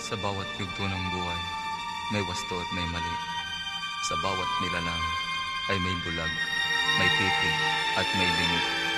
Sa bawat yugto ng buhay, may wasto at may mali. Sa bawat nilalang ay may bulag, may titig at may limit.